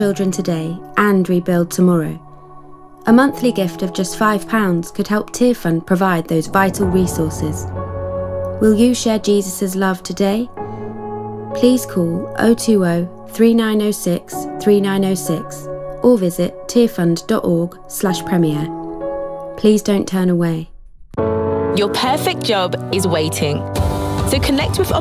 children today and rebuild tomorrow. A monthly gift of just £5 could help Tear Fund provide those vital resources. Will you share Jesus' love today? Please call 020 3906 3906 or visit tearfund.org/premier. Please don't turn away. Your perfect job is waiting. So connect with